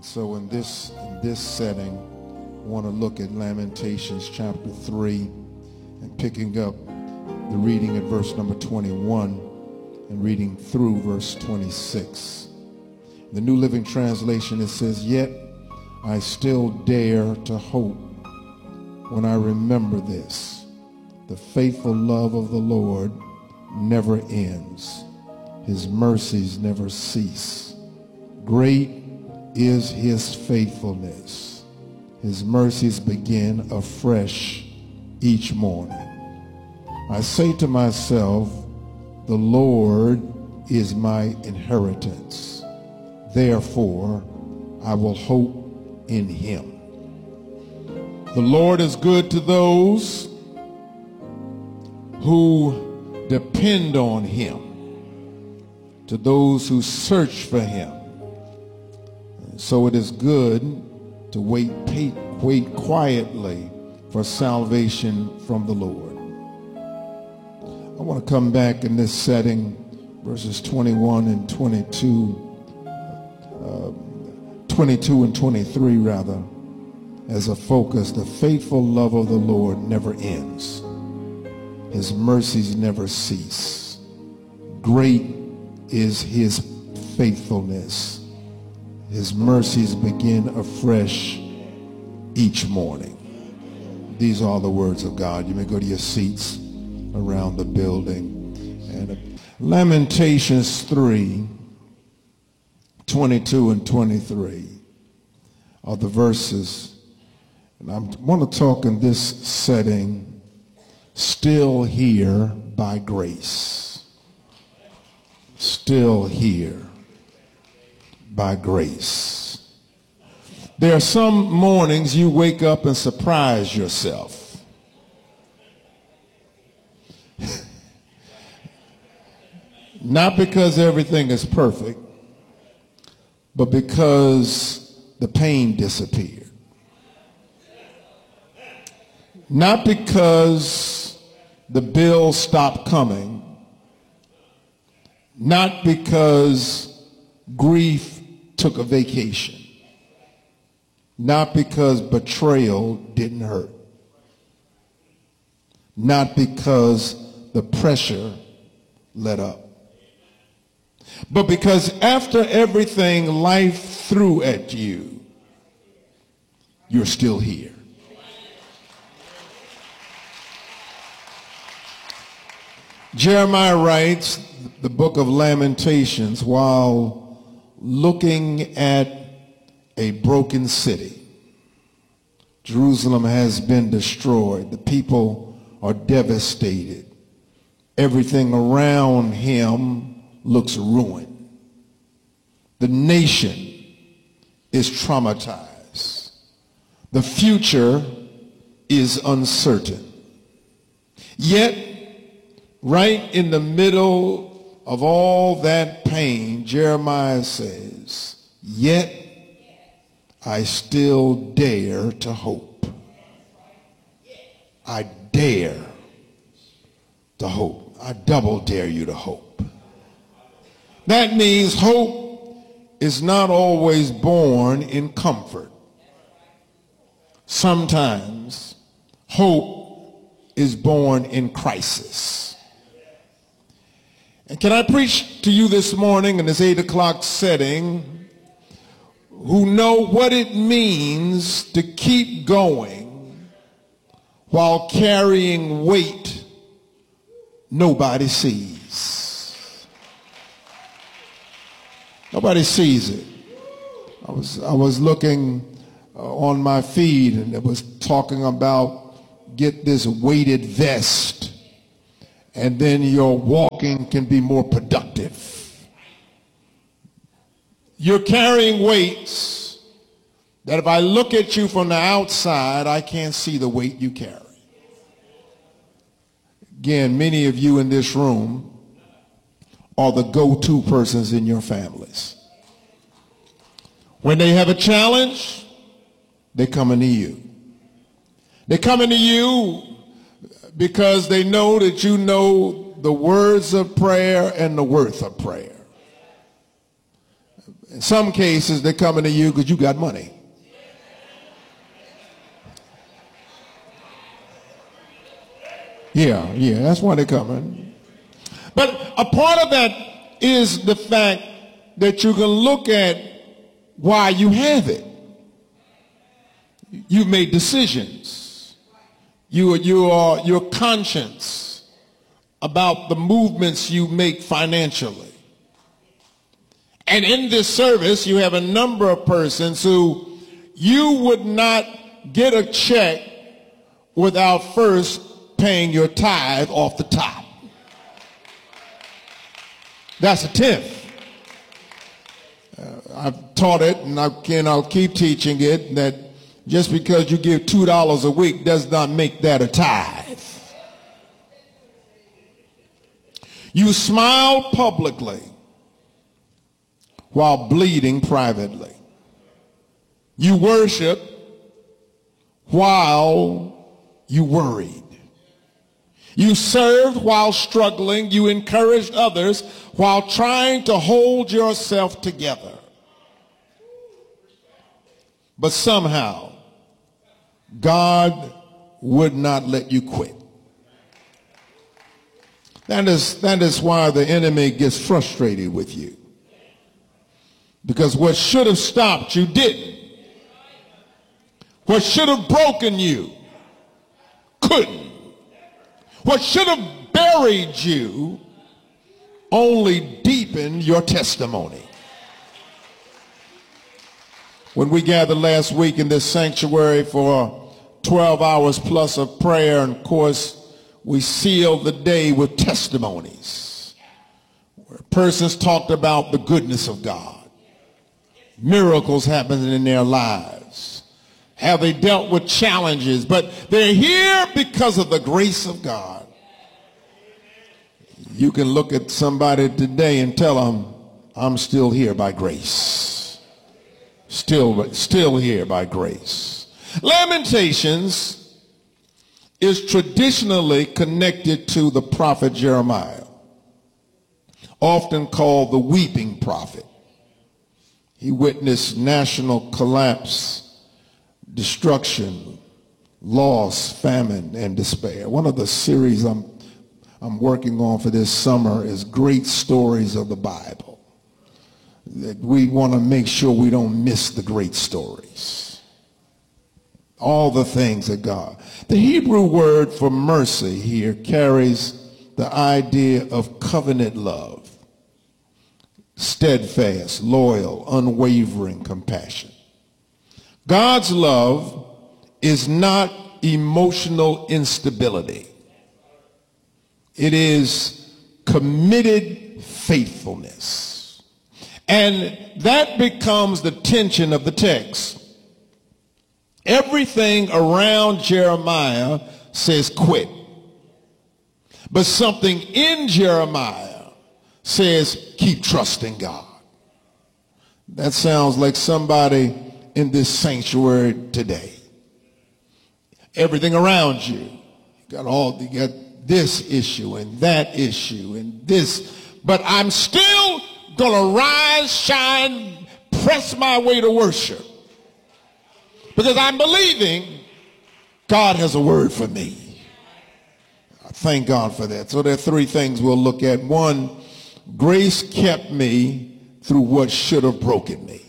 So in this setting, I want to look at Lamentations chapter 3 and picking up the reading at verse number 21 and reading through verse 26. The New Living Translation, it says, "Yet I still dare to hope when I remember this. The faithful love of the Lord never ends. His mercies never cease. Great is his faithfulness. His mercies begin afresh each morning. I say to myself, the Lord is my inheritance. Therefore, I will hope in him. The Lord is good to those who depend on him, to those who search for him. So it is good to wait quietly for salvation from the Lord." I want to come back in this setting, verses 21 and 22 and 23 rather, as a focus. The faithful love of the Lord never ends. His mercies never cease. Great is his faithfulness. His mercies begin afresh each morning. These are the words of God. You may go to your seats around the building. And Lamentations 3, 22 and 23 are the verses. And I want to talk in this setting, still here by grace. Still here by grace. There are some mornings you wake up and surprise yourself. Not because everything is perfect, but because the pain disappeared. Not because the bills stopped coming. Not because grief took a vacation. Not because betrayal didn't hurt. Not because the pressure let up. But because after everything life threw at you, you're still here. Jeremiah writes the book of Lamentations while looking at a broken city. Jerusalem has been destroyed. The people are devastated. Everything around him looks ruined. The nation is traumatized. The future is uncertain. Yet, right in the middle of all that pain, Jeremiah says, "Yet I still dare to hope." I dare to hope. I double dare you to hope. That means hope is not always born in comfort. Sometimes hope is born in crisis. And can I preach to you this morning in this 8 o'clock setting who know what it means to keep going while carrying weight nobody sees. Nobody sees it. I was looking on my feed and it was talking about get this weighted vest and then your walking can be more productive. You're carrying weights that if I look at you from the outside, I can't see the weight you carry. Again, many of you in this room are the go-to persons in your families. When they have a challenge, they're coming to you. They're coming to you because they know that you know the words of prayer and the worth of prayer. In some cases, they're coming to you because you got money. Yeah, that's why they're coming. But a part of that is the fact that you can look at why you have it. You've made decisions. Your conscience about the movements you make financially. And in this service, you have a number of persons who you would not get a check without first paying your tithe off the top. That's a tenth. I've taught it, and I'll keep teaching it, that just because you give $2 a week does not make that a tithe. You smile publicly while bleeding privately. You worship while you worried. You served while struggling. You encouraged others while trying to hold yourself together. But somehow, God would not let you quit. That is why the enemy gets frustrated with you. Because what should have stopped you didn't. What should have broken you couldn't. What should have buried you only deepened your testimony. When we gathered last week in this sanctuary for 12 hours plus of prayer, and of course we sealed the day with testimonies where persons talked about the goodness of God, miracles happening in their lives, how they dealt with challenges, but they're here because of the grace of God. You can look at somebody today and tell them, I'm still here by grace. Still here by grace. Lamentations is traditionally connected to the prophet Jeremiah, often called the weeping prophet. He witnessed national collapse, destruction, loss, famine, and despair. One of the series I'm working on for this summer is Great Stories of the Bible. That we want to make sure we don't miss the great stories. All the things of God. The Hebrew word for mercy here carries the idea of covenant love, steadfast, loyal, unwavering compassion. God's love is not emotional instability. It is committed faithfulness. And that becomes the tension of the text. Everything around Jeremiah says quit. But something in Jeremiah says keep trusting God. That sounds like somebody in this sanctuary today. Everything around you. You got this issue and that issue and this. But I'm still going to rise, shine, press my way to worship. Because I'm believing God has a word for me. I thank God for that. So there are three things we'll look at. One, grace kept me through what should have broken me.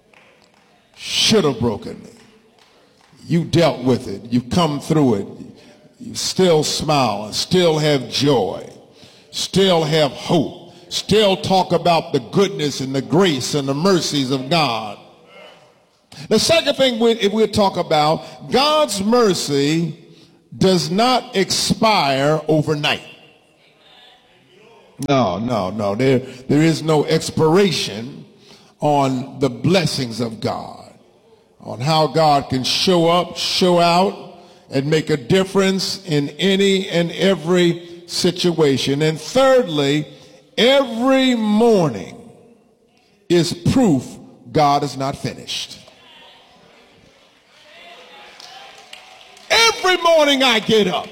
Should have broken me. You dealt with it. You've come through it. You still smile and still have joy. Still have hope. Still talk about the goodness and the grace and the mercies of God. The second thing we'll talk about, God's mercy does not expire overnight. No. There is no expiration on the blessings of God, on how God can show up, show out, and make a difference in any and every situation. And thirdly, every morning is proof God is not finished. Every morning I get up,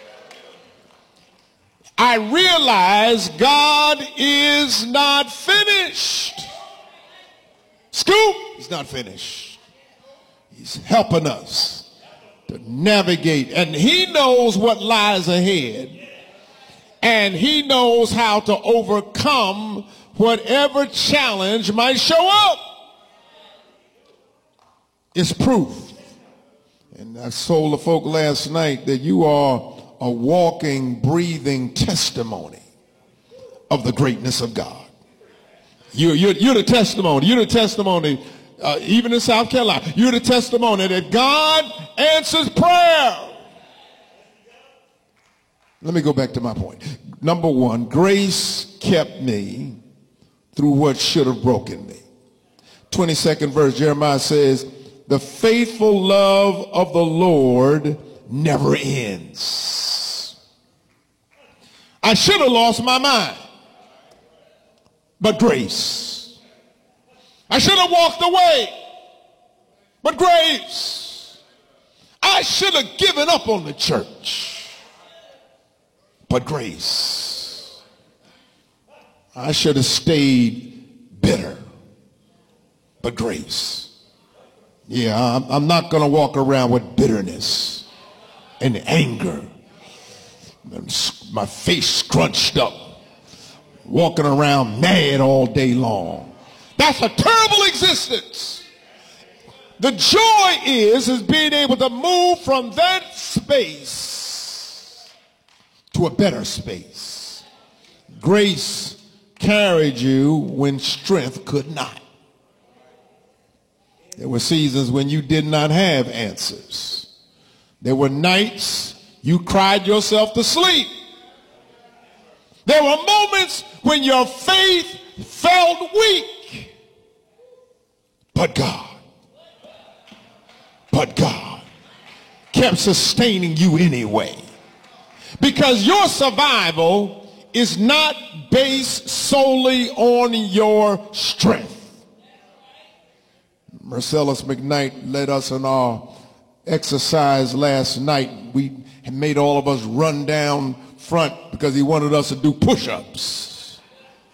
I realize God is not finished. Scoop, he's not finished. He's helping us to navigate, and he knows what lies ahead, and he knows how to overcome whatever challenge might show up. It's proof. And I told the folk last night that you are a walking, breathing testimony of the greatness of God. You're the testimony. You're the testimony, even in South Carolina. You're the testimony that God answers prayer. Let me go back to my point. Number one, grace kept me through what should have broken me. 22nd verse, Jeremiah says, the faithful love of the Lord never ends. I should have lost my mind, but grace. I should have walked away, but grace. I should have given up on the church, but grace. I should have stayed bitter, but grace. Yeah, I'm not going to walk around with bitterness and anger, my face scrunched up, walking around mad all day long. That's a terrible existence. The joy is being able to move from that space to a better space. Grace carried you when strength could not. There were seasons when you did not have answers. There were nights you cried yourself to sleep. There were moments when your faith felt weak. But God kept sustaining you anyway. Because your survival is not based solely on your strength. Marcellus McKnight led us in our exercise last night. We had made all of us run down front because he wanted us to do push-ups.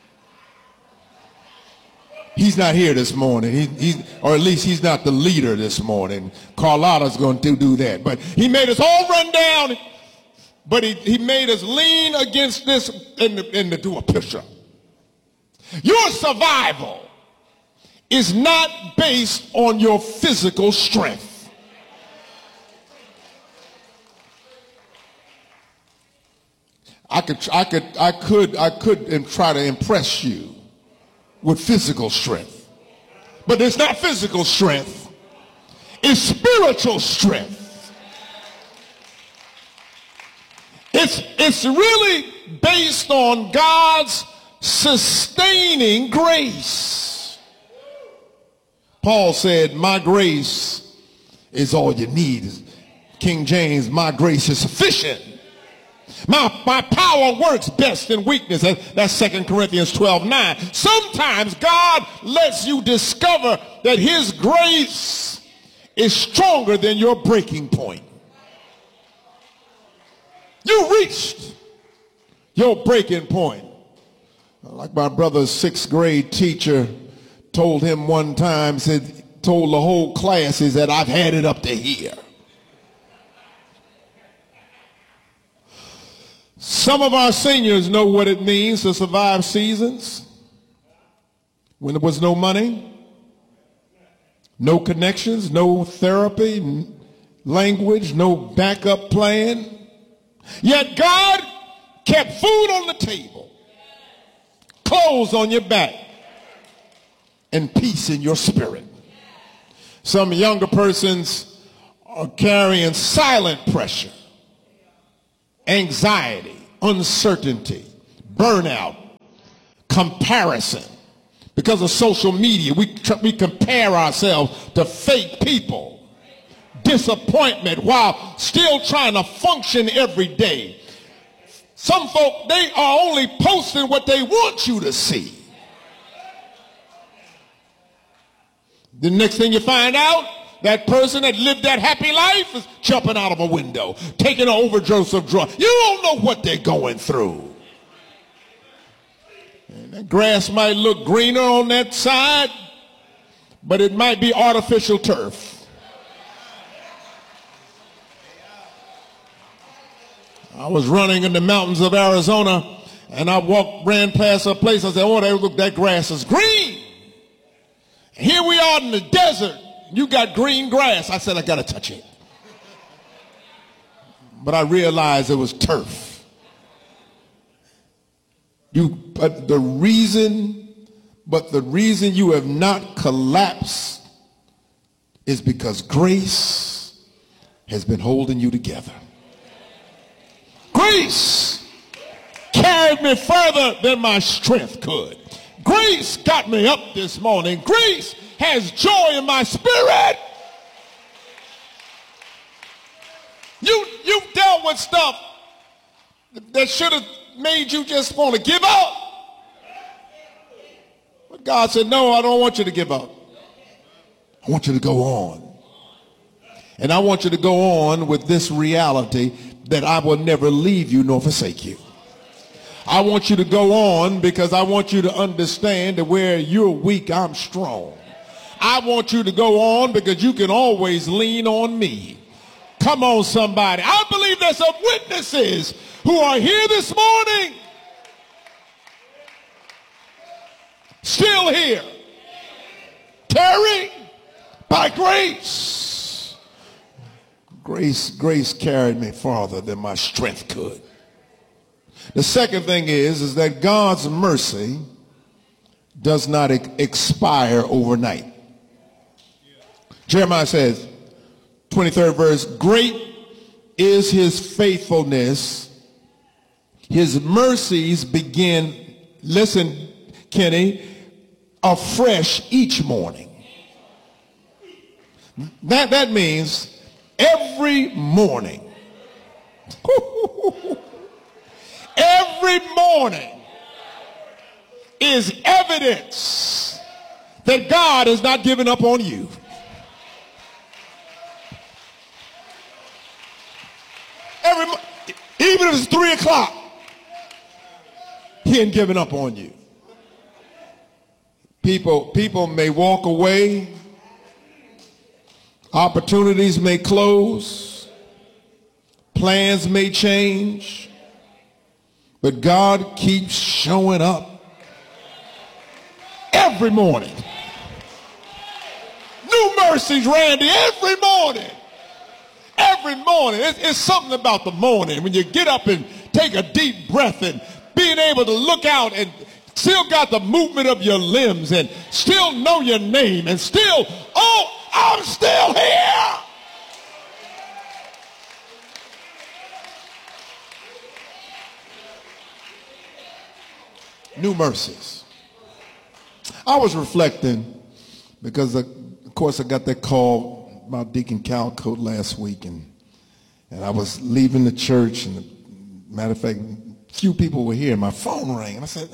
He's not here this morning. Or at least he's not the leader this morning. Carlotta's going to do that. But he made us all run down, but he made us lean against this and to do a push-up. Your survival is not based on your physical strength. I could and try to impress you with physical strength, but it's not physical strength, it's spiritual strength. It's really based on God's sustaining grace. Paul said, my grace is all you need. King James, my grace is sufficient. My power works best in weakness. That's 2 Corinthians 12:9. Sometimes God lets you discover that his grace is stronger than your breaking point. You reached your breaking point. Like my brother's 6th grade teacher told him one time, told the whole class, is that I've had it up to here. Some of our seniors know what it means to survive seasons when there was no money, no connections, no therapy, language, no backup plan. Yet God kept food on the table, clothes on your back, and peace in your spirit. Some younger persons are carrying silent pressure, anxiety, uncertainty, burnout, comparison. Because of social media, we compare ourselves to fake people. Disappointment while still trying to function every day. Some folk, they are only posting what they want you to see. The next thing you find out, that person that lived that happy life is jumping out of a window, taking an overdose of drugs. You don't know what they're going through. And that grass might look greener on that side, but it might be artificial turf. I was running in the mountains of Arizona, and I ran past a place. I said, oh, look, that grass is green. Here we are in the desert. You got green grass. I said, I got to touch it. But I realized it was turf. But the reason you have not collapsed is because grace has been holding you together. Grace carried me further than my strength could. Grace got me up this morning. Grace has joy in my spirit. You've dealt with stuff that should have made you just want to give up. But God said, no, I don't want you to give up. I want you to go on. And I want you to go on with this reality that I will never leave you nor forsake you. I want you to go on because I want you to understand that where you're weak, I'm strong. I want you to go on because you can always lean on me. Come on, somebody. I believe there's some witnesses who are here this morning, still here, carried by grace. Grace carried me farther than my strength could. The second thing is that God's mercy does not expire overnight. Jeremiah says, 23rd verse, great is his faithfulness. His mercies begin, listen, Kenny, afresh each morning. That means every morning. Every morning is evidence that God has not given up on you. Even if it's 3 o'clock, he ain't giving up on you. People may walk away. Opportunities may close. Plans may change. But God keeps showing up every morning. New mercies, Randy, every morning. Every morning. It's something about the morning when you get up and take a deep breath and being able to look out and still got the movement of your limbs and still know your name and still, oh, I'm still here. New mercies. I was reflecting because, of course, I got that call about Deacon Calcoat last week, and I was leaving the church, and matter of fact, few people were here. My phone rang, and I said,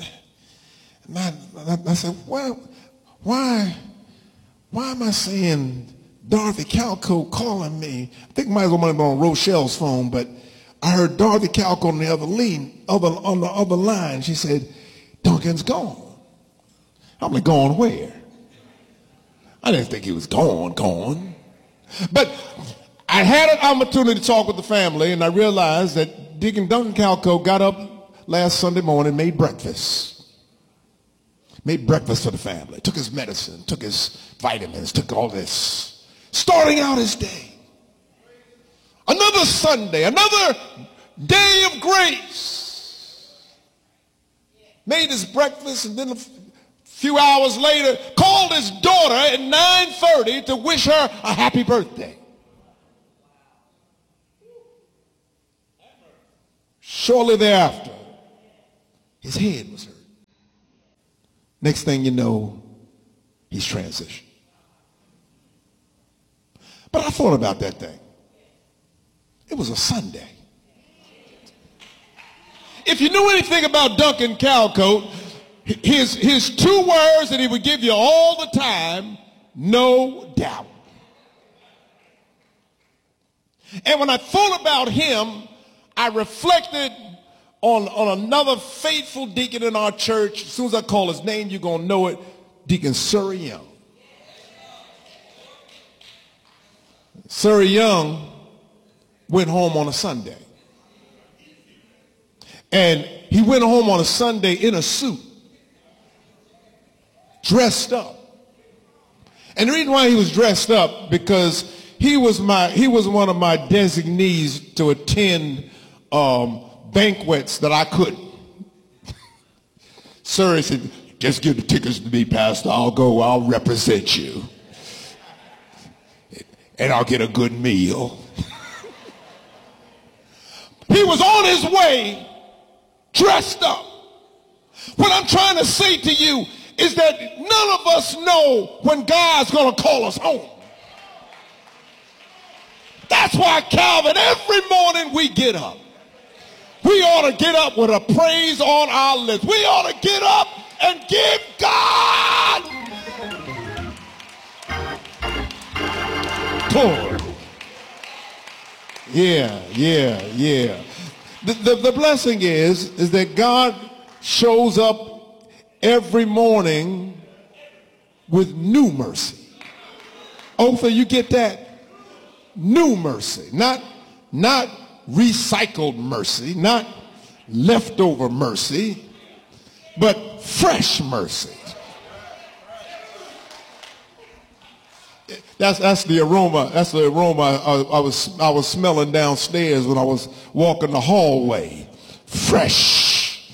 why am I seeing Dorothy Calcoat calling me? I think might as well have been on Rochelle's phone, but I heard Dorothy Calcoat on the on the other line. She said, Duncan's gone. I'm like, gone where? I didn't think he was gone. But I had an opportunity to talk with the family, and I realized that Deacon Duncan Calcoat got up last Sunday morning, made breakfast for the family, took his medicine, took his vitamins, took all this, starting out his day. Another Sunday, another day of grace. Made his breakfast, and then a few hours later called his daughter at 9:30 to wish her a happy birthday. Shortly thereafter, his head was hurt. Next thing you know, he's transitioned. But I thought about that thing. It was a Sunday. If you knew anything about Duncan Calcoat, his two words that he would give you all the time, no doubt. And when I thought about him, I reflected on another faithful deacon in our church. As soon as I call his name, you're going to know it, Deacon Surrey Young. Sir Young went home on a Sunday. And he went home on a Sunday in a suit, dressed up. And the reason why he was dressed up, because he was one of my designees to attend banquets that I couldn't. Sir, he said, just give the tickets to me, Pastor. I'll go. I'll represent you. And I'll get a good meal. He was on his way, dressed up. What I'm trying to say to you is that none of us know when God's going to call us home. That's why, Calvin, every morning we get up. We ought to get up with a praise on our lips. We ought to get up and give God glory. Yeah. The blessing is that God shows up every morning with new mercy. Oh, so you get that? New mercy, not recycled mercy, not leftover mercy, but fresh mercy. That's the aroma. That's the aroma I was smelling downstairs when I was walking the hallway. Fresh.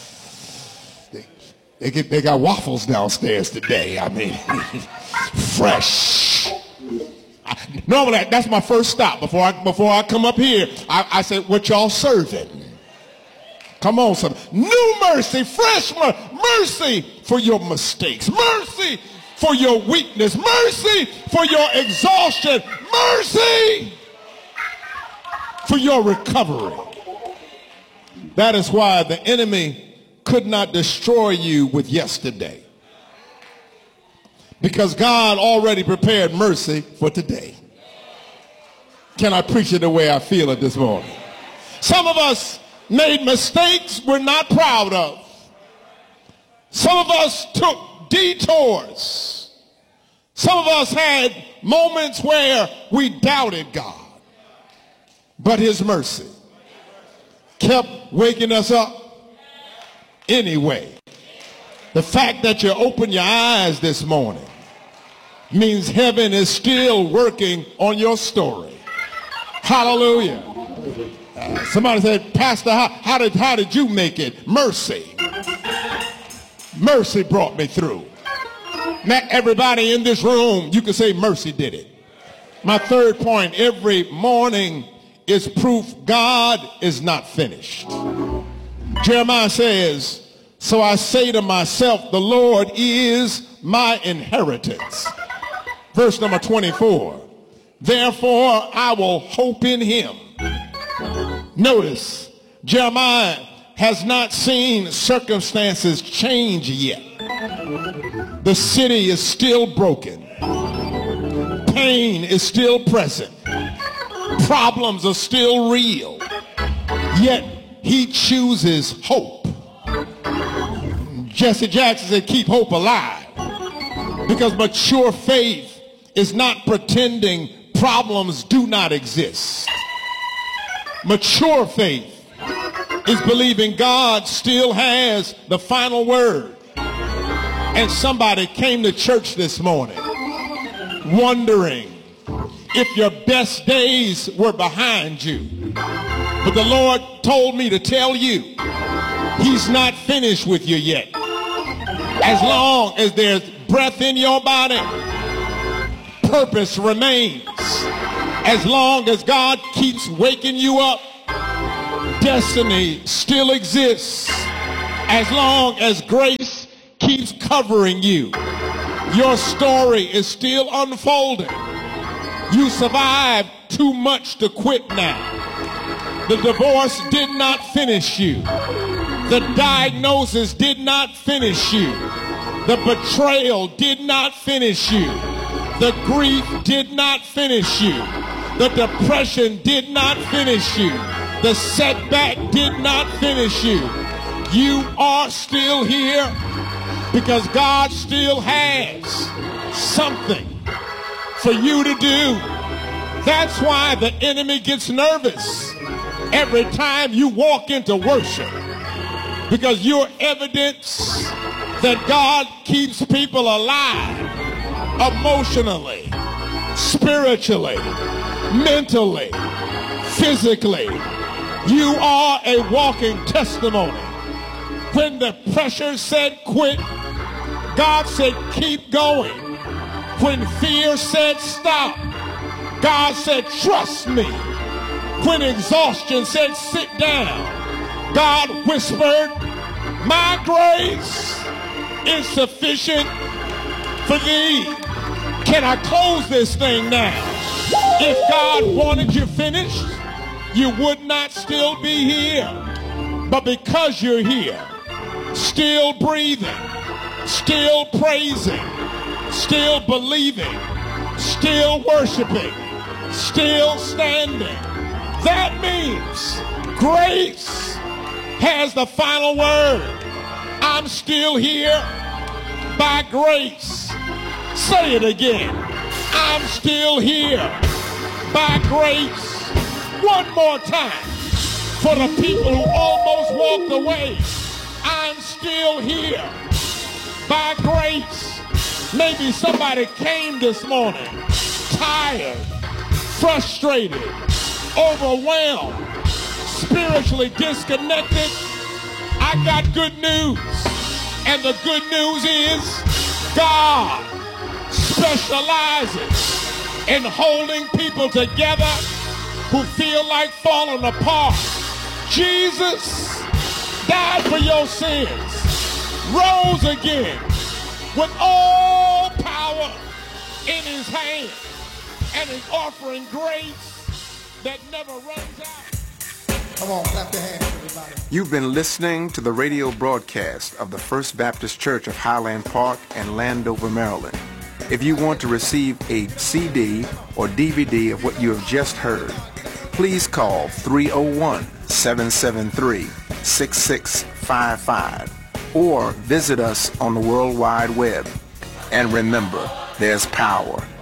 They got waffles downstairs today. I mean, fresh. Normally, that's my first stop. Before I come up here, I say, what y'all serving? Come on, son. New mercy, fresh mercy for your mistakes. Mercy for your weakness. Mercy for your exhaustion. Mercy for your recovery. That is why the enemy could not destroy you with yesterday. Because God already prepared mercy for today. Can I preach it the way I feel it this morning? Some of us made mistakes we're not proud of. Some of us took detours. Some of us had moments where we doubted God. But his mercy kept waking us up anyway. The fact that you opened your eyes this morning means heaven is still working on your story. Hallelujah. Somebody said, Pastor, how did you make it? Mercy. Mercy brought me through. Not everybody in this room, you can say mercy did it. My third point, every morning is proof God is not finished. Jeremiah says, so I say to myself, the Lord is my inheritance. Verse number 24. Therefore, I will hope in him. Notice, Jeremiah has not seen circumstances change yet. The city is still broken. Pain is still present. Problems are still real. Yet, he chooses hope. Jesse Jackson said, keep hope alive. Because mature faith is not pretending problems do not exist. Mature faith is believing God still has the final word. And somebody came to church this morning wondering if your best days were behind you. But the Lord told me to tell you, he's not finished with you yet. As long as there's breath in your body, purpose remains. As long as God keeps waking you up, destiny still exists. As long as grace keeps covering you, your story is still unfolding. You survived too much to quit now. The divorce did not finish you. The diagnosis did not finish you. The betrayal did not finish you. The grief did not finish you. The depression did not finish you. The setback did not finish you. You are still here because God still has something for you to do, That's why the enemy gets nervous every time you walk into worship, because you're evidence that God keeps people alive emotionally, spiritually, mentally, physically. You are a walking testimony. When the pressure said quit, God said keep going. When fear said stop, God said trust me. When exhaustion said sit down, God whispered, my grace is sufficient for thee. Can I close this thing now? If God wanted you finished, you would not still be here. But because you're here, still breathing, still praising, still believing, still worshiping, still standing, that means grace has the final word. I'm still here by grace. Say it again. I'm still here by grace. One more time for the people who almost walked away. I'm still here by grace. Maybe somebody came this morning tired, frustrated, overwhelmed, spiritually disconnected. I got good news. And the good news is God specializes in holding people together who feel like falling apart. Jesus died for your sins, rose again with all power in his hand, and is offering grace that never runs out. Come on, clap your hands, everybody. You've been listening to the radio broadcast of the First Baptist Church of Highland Park in Landover, Maryland. If you want to receive a CD or DVD of what you have just heard, please call 301-773-6655 or visit us on the World Wide Web. And remember, there's power